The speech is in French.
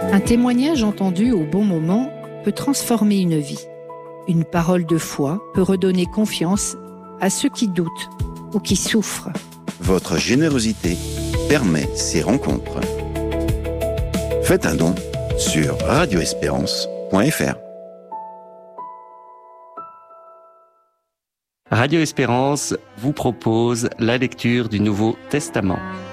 Un témoignage entendu au bon moment peut transformer une vie. Une parole de foi peut redonner confiance à ceux qui doutent ou qui souffrent. Votre générosité permet ces rencontres. Faites un don sur radioespérance.fr. Radio Espérance vous propose la lecture du Nouveau Testament.